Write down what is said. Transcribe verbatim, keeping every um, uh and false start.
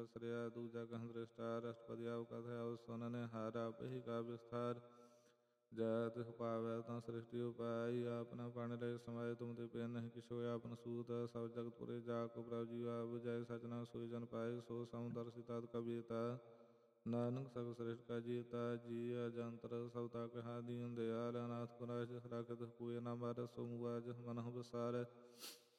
ਸਰਿਆ ਦੂਜਾ ਗ੍ਰੰਥ ਦ੍ਰਿਸ਼ਟਾਰ ਅਸ਼ਟਪਦੀ ਆਪ ਕਥਾ ਉਸ ਸੁਨਨ ਹਾਰ ਆਪਹਿ ਕਾ ਵਿਸਥਾਰ ਜੈ ਤਿਸ ਪਾਵੈ ਤਾਂ ਸ੍ਰਿਸ਼ਟੀ ਉਪਾਈ ਆਪਨਾ ਪਣ ਲੈ ਸਮਾਏ ਤੁਮ ਤੇ ਪੈ ਨਹੀਂ ਕਿਛ ਹੋਇਆ ਆਪਨ ਸੂਤ ਸਭ ਜਗਤ ਪੁਰੇ ਜਾ ਕੋ ਪ੍ਰਭ ਜੀ ਆਪ ਜੈ ਸਚਨਾ ਸੋਈ ਜਨ ਪਾਏ ਸੋ ਸਮਦਰਸੀ ਤਤ ਕਬੀਤਾ ਨਾਨਕ ਸਭ ਸ੍ਰਿਸ਼ਟ ਕਾ ਜੀਤਾ ਜੀ ਅਜੰਤਰ ਸਭ ਤਾ ਕਹਾ ਦੀਨ ਦਿਆਲ ਅਨਾਥ ਕੁਨਾਸ਼ ਰਖਤ ਕੋਇ ਨਾ ਮਾਰ ਸੋ ਮੁਆਜ ਮਨਹੁ ਬਸਾਰ